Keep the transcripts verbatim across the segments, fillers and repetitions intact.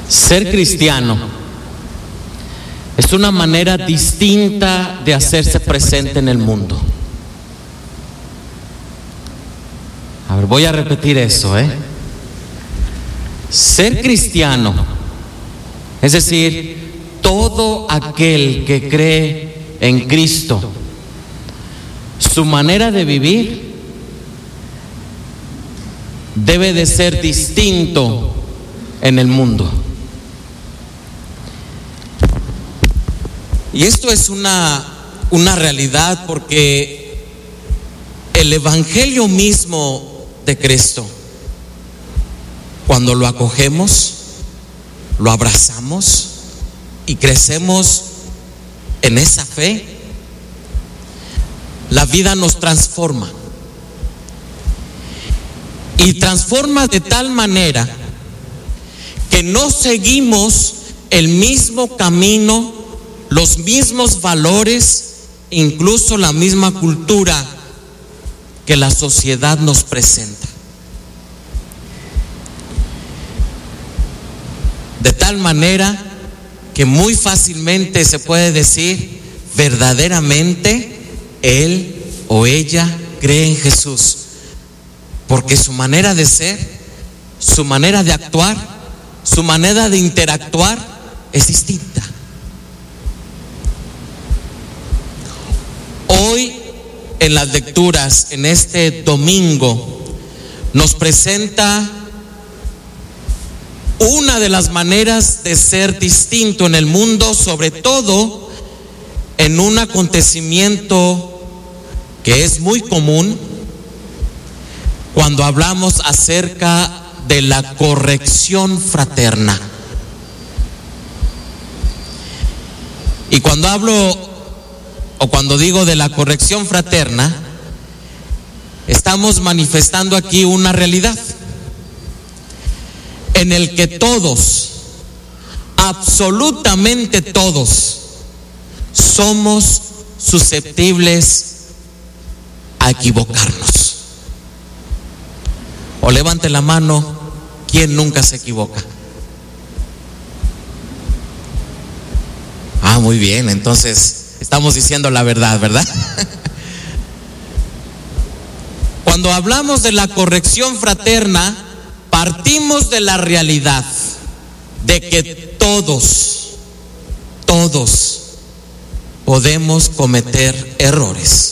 Ser cristiano es una manera distinta de hacerse presente en el mundo. A ver, voy a repetir eso, ¿eh? Ser cristiano, es decir, todo aquel que cree en Cristo, su manera de vivir debe de ser distinto en el mundo. Y esto es una, una realidad, porque el evangelio mismo de Cristo, cuando lo acogemos, lo abrazamos y crecemos en esa fe, la vida nos transforma. Y transforma de tal manera que no seguimos el mismo camino, los mismos valores, incluso la misma cultura que la sociedad nos presenta. De tal manera que muy fácilmente se puede decir, verdaderamente él o ella cree en Jesús, porque su manera de ser, su manera de actuar, su manera de interactuar es distinta. Hoy en las lecturas, en este domingo, nos presenta una de las maneras de ser distinto en el mundo, sobre todo en un acontecimiento que es muy común cuando hablamos acerca de la corrección fraterna. Y cuando hablo o cuando digo de la corrección fraterna, estamos manifestando aquí una realidad en el que todos, absolutamente todos, somos susceptibles a equivocarnos. O levante la mano, ¿quién nunca se equivoca? Ah, muy bien, entonces estamos diciendo la verdad, ¿verdad? Cuando hablamos de la corrección fraterna, partimos de la realidad de que todos, todos podemos cometer errores.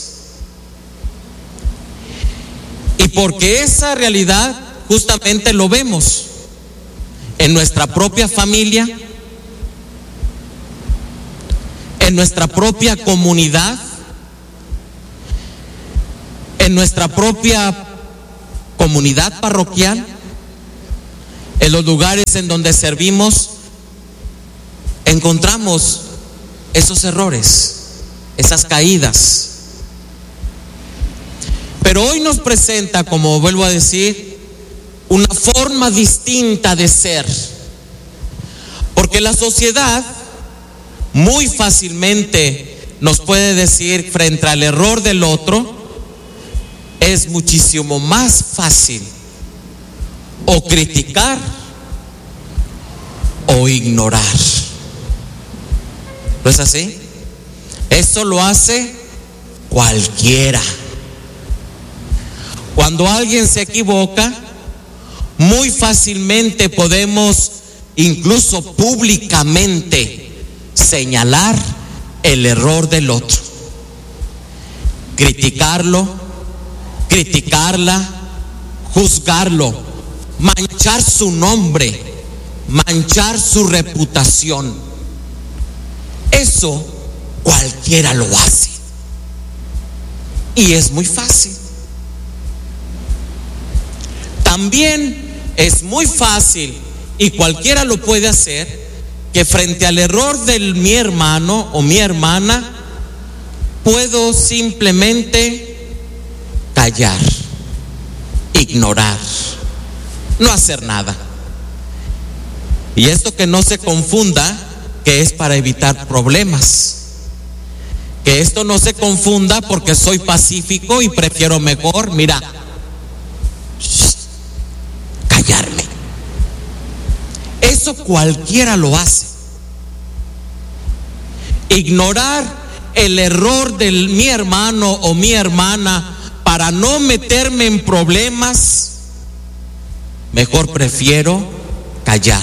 Y porque esa realidad justamente lo vemos en nuestra propia familia, en nuestra propia comunidad, en nuestra propia comunidad parroquial, en los lugares en donde servimos, encontramos esos errores, esas caídas. Pero hoy nos presenta, como vuelvo a decir, una forma distinta de ser, porque la sociedad muy fácilmente nos puede decir, frente al error del otro, es muchísimo más fácil o criticar o ignorar. ¿No es así? Eso lo hace cualquiera. Cuando alguien se equivoca, muy fácilmente podemos, incluso públicamente, señalar el error del otro, criticarlo, criticarla, juzgarlo, manchar su nombre, manchar su reputación. Eso cualquiera lo hace y es muy fácil. También es muy fácil, y cualquiera lo puede hacer, que frente al error de mi hermano o mi hermana puedo simplemente callar, ignorar, no hacer nada. Y esto que no se confunda que es para evitar problemas, que esto no se confunda porque soy pacífico y prefiero mejor, mira, callarme. eso cualquiera lo hace. Ignorar el error de mi hermano o mi hermana para no meterme en problemas, mejor prefiero callar.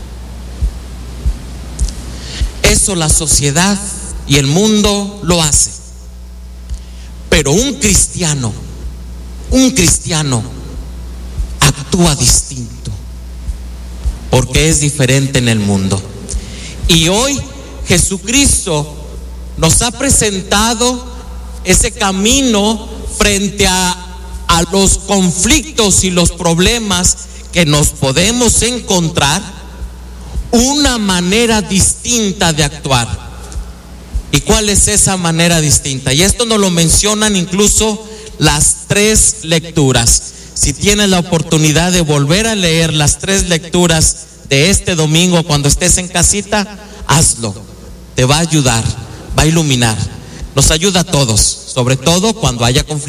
Eso la sociedad y el mundo lo hace. Pero un cristiano, un cristiano actúa distinto, porque es diferente en el mundo. Y hoy Jesucristo nos ha presentado ese camino frente a, a los conflictos y los problemas que nos podemos encontrar, una manera distinta de actuar. ¿Y cuál es esa manera distinta? Y esto nos lo mencionan incluso las tres lecturas. Si tienes la oportunidad de volver a leer las tres lecturas de este domingo cuando estés en casita, hazlo. Te va a ayudar, va a iluminar. Nos ayuda a todos, sobre todo cuando haya conflicto.